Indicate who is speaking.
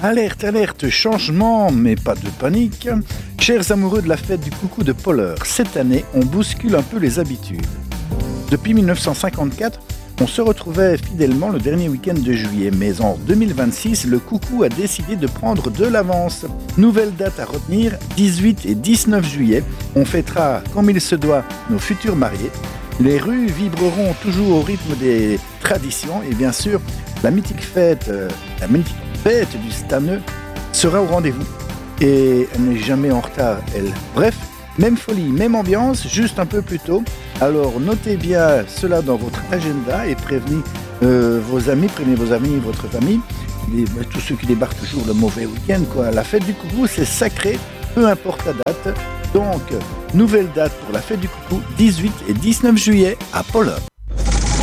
Speaker 1: Alerte, alerte, changement, mais pas de panique. Chers amoureux de la fête du coucou de Polleur, cette année, on bouscule un peu les habitudes. Depuis 1954, on se retrouvait fidèlement le dernier week-end de juillet, mais en 2026, le coucou a décidé de prendre de l'avance. Nouvelle date à retenir, 18 et 19 juillet. On fêtera, comme il se doit, nos futurs mariés. Les rues vibreront toujours au rythme des traditions et bien sûr, la mythique fête du Staneux sera au rendez-vous. Et elle n'est jamais en retard, elle. Bref, même folie, même ambiance, juste un peu plus tôt. Alors notez bien cela dans votre agenda et prévenez vos amis, votre famille, tous ceux qui débarquent toujours le mauvais week-end, quoi. La fête du coucou, c'est sacré, peu importe la date. Donc, nouvelle date pour la fête du coucou, 18 et 19 juillet à Polleur.